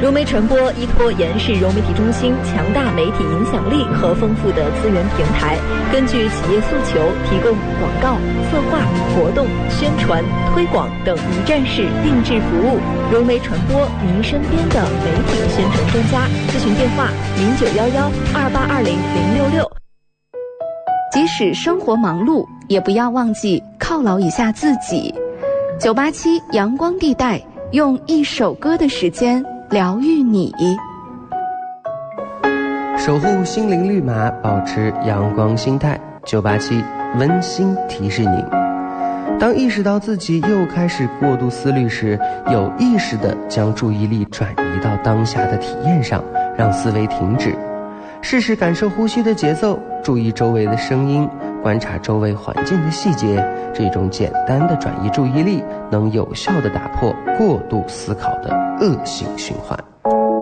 融媒传播依托延世融媒体中心强大媒体影响力和丰富的资源平台，根据企业诉求提供广告、策划、活动、宣传、推广等一站式定制服务。融媒传播，您身边的媒体宣传专家。咨询电话091128200666。 即使生活忙碌，也不要忘记犒劳一下自己。987阳光地带，用一首歌的时间疗愈你， 守护心灵绿码，保持阳光心态。987温馨提示您，当意识到自己又开始过度思虑时，有意识地将注意力转移到当下的体验上，让思维停止，试试感受呼吸的节奏，注意周围的声音，观察周围环境的细节。这种简单的转移注意力，能有效地打破过度思考的恶性循环。